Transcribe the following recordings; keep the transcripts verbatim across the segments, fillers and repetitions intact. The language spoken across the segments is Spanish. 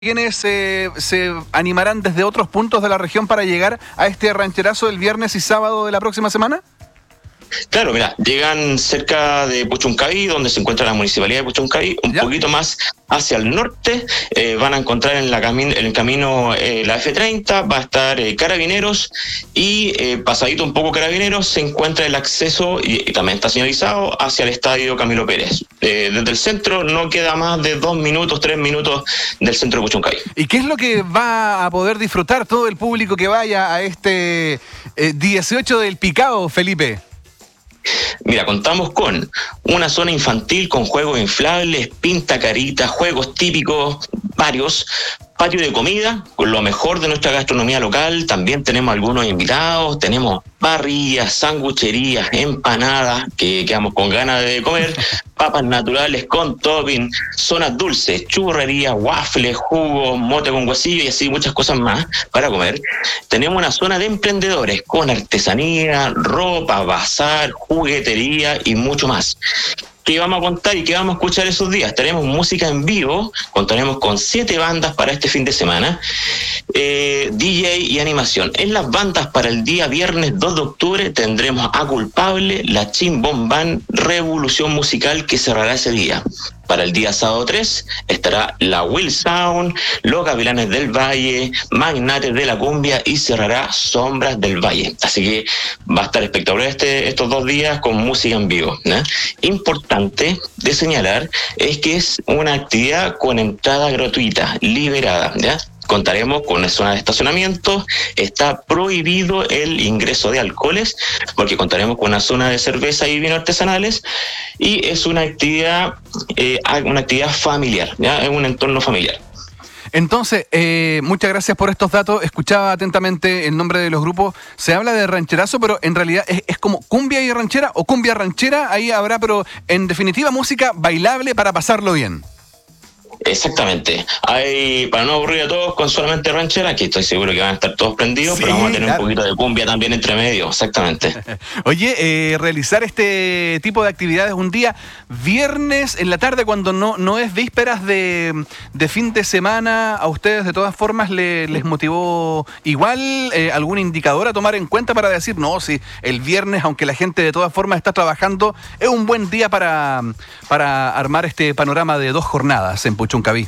¿Quiénes eh, se animarán desde otros puntos de la región para llegar a este rancherazo el viernes y sábado de la próxima semana? Claro, mira, llegan cerca de Puchuncaví, donde se encuentra la municipalidad de Puchuncaví, un ¿Ya? poquito más hacia el norte, eh, van a encontrar en, la cami- en el camino eh, la F treinta, va a estar eh, Carabineros y eh, pasadito un poco Carabineros se encuentra el acceso, y, y también está señalizado, hacia el estadio Camilo Pérez. Eh, desde el centro no queda más de dos minutos, tres minutos del centro de Puchuncaví. ¿Y qué es lo que va a poder disfrutar todo el público que vaya a este eh, dieciocho del Picao, Felipe? Mira, contamos con una zona infantil con juegos inflables, pinta caritas, juegos típicos, varios, patio de comida, con lo mejor de nuestra gastronomía local, también tenemos algunos invitados, tenemos parrillas, sangucherías, empanadas, que quedamos con ganas de comer, papas naturales con topping, zonas dulces, churrerías, waffles, jugos, mote con guasillo y así muchas cosas más para comer. Tenemos una zona de emprendedores con artesanía, ropa, bazar, juguetería y mucho más. ¿Qué vamos a contar y qué vamos a escuchar esos días? Tenemos música en vivo, contaremos con siete bandas para este fin de semana, eh, D J y animación. En las bandas para el día viernes dos de octubre tendremos a Culpable, la Chimbom Band, Revolución Musical que cerrará ese día. Para el día sábado tres estará la Will Sound, Los Gavilanes del Valle, Magnates de la Cumbia y cerrará Sombras del Valle. Así que va a estar espectacular este, estos dos días con música en vivo, ¿no? Importante de señalar es que es una actividad con entrada gratuita, liberada, ¿ya? Contaremos con una zona de estacionamiento, está prohibido el ingreso de alcoholes, porque contaremos con una zona de cerveza y vino artesanales, y es una actividad, eh, una actividad familiar, ¿ya? Es un entorno familiar. Entonces, eh, muchas gracias por estos datos. Escuchaba atentamente el nombre de los grupos. Se habla de rancherazo, pero en realidad es, es como cumbia y ranchera o cumbia ranchera. Ahí habrá, pero en definitiva música bailable para pasarlo bien. Exactamente. Hay, para no aburrir a todos con solamente ranchera, que estoy seguro que van a estar todos prendidos, Sí, pero vamos a tener claro. un poquito de cumbia también entre medio, exactamente. Oye, eh, realizar este tipo de actividades un día viernes en la tarde cuando no, no es vísperas de, de fin de semana, ¿a ustedes de todas formas le, les motivó igual eh, algún indicador a tomar en cuenta para decir, no, si el viernes, aunque la gente de todas formas está trabajando, es un buen día para, para armar este panorama de dos jornadas en Puchuncaví?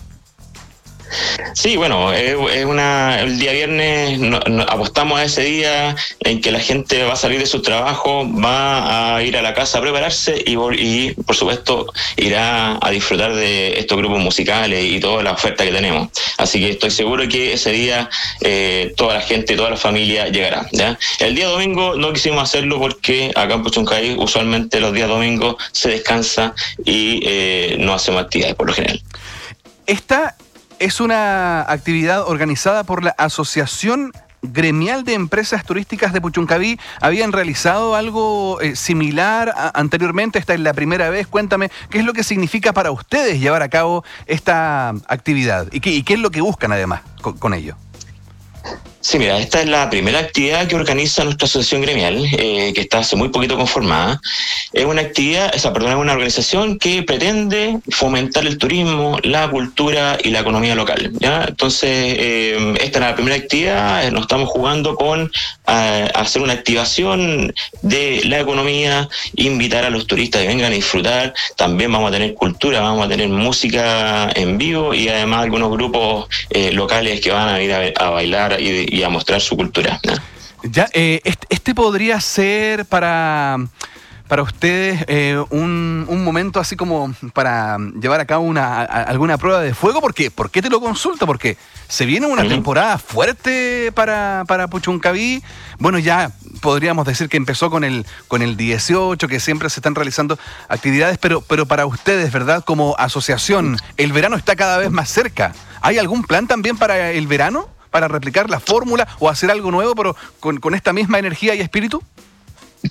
Sí, bueno, es, es una, el día viernes no, no, apostamos a ese día en que la gente va a salir de su trabajo, va a ir a la casa a prepararse y, y por supuesto irá a disfrutar de estos grupos musicales y toda la oferta que tenemos. Así que estoy seguro que ese día eh, toda la gente, toda la familia llegará, ¿ya? El día domingo no quisimos hacerlo porque acá en Puchuncaví usualmente los días domingos se descansa y eh, no hacemos actividades por lo general. Esta es una actividad organizada por la Asociación Gremial de Empresas Turísticas de Puchuncaví. ¿Habían realizado algo eh, similar a, anteriormente? Esta es la primera vez. Cuéntame, ¿qué es lo que significa para ustedes llevar a cabo esta actividad? ¿Y qué, y qué es lo que buscan además con, con ello? Sí, mira, esta es la primera actividad que organiza nuestra asociación gremial, eh, que está hace muy poquito conformada. Es una actividad, esa, perdón, es una organización que pretende fomentar el turismo, la cultura y la economía local, ¿ya? Entonces, eh, esta es la primera actividad, nos estamos jugando con eh, hacer una activación de la economía, invitar a los turistas que vengan a disfrutar. También vamos a tener cultura, vamos a tener música en vivo y además algunos grupos eh, locales que van a ir a, a bailar y y a mostrar su cultura, ¿no? Ya, eh, este, este podría ser para, para ustedes eh, un, un momento así como para llevar a cabo una, a, alguna prueba de fuego. ¿Por qué? ¿Por qué te lo consulto? Porque se viene una uh-huh. temporada fuerte para, para Puchuncaví. Bueno, ya podríamos decir que empezó con el, con el dieciocho, que siempre se están realizando actividades, pero, pero para ustedes, ¿verdad? Como asociación, el verano está cada vez más cerca. ¿Hay algún plan también para el verano? ¿Para replicar la fórmula o hacer algo nuevo, pero con, con esta misma energía y espíritu?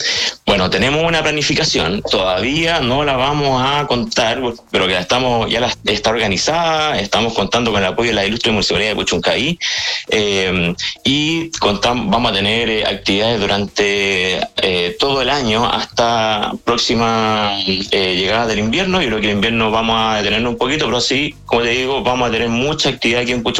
Bueno, tenemos una planificación, todavía no la vamos a contar, pero que la estamos, ya la, está organizada, estamos contando con el apoyo de la ilustre Municipalidad de Puchuncaví, eh, y contamos, vamos a tener eh, actividades durante eh, todo el año hasta próxima eh, llegada del invierno. Yo creo que el invierno vamos a detenernos un poquito, pero sí, como te digo, vamos a tener mucha actividad aquí en Puchuncaví.